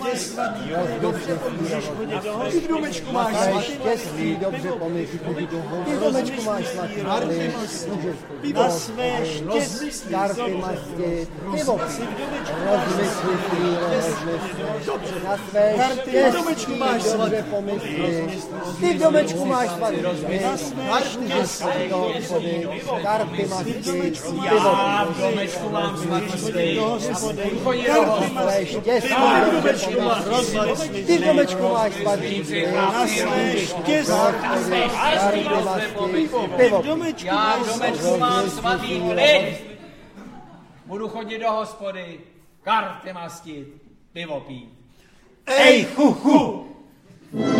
svatý, dobře pomůžeš chodit do hospody. Ty v domečku máš svatý. Štěstí, dobře pomyslí, ty v domečku máš svatý. Na své štěstí. Karty mastit, pivo pít. Rozmysli na své štěstí, dobře pomyslí. Ty v domečku máš svatý. Na své štěstí. Karty mastit, Já v domečku mám svatý. Do hospody. Karty své štěstí, ty v domečku máš svatý. Na své štěstí. Karty mastit, pivo pít. Já v domečku mám svatý klid. Budu chodit do hospody, karty mastit, pivo pít. Ej, chuchu!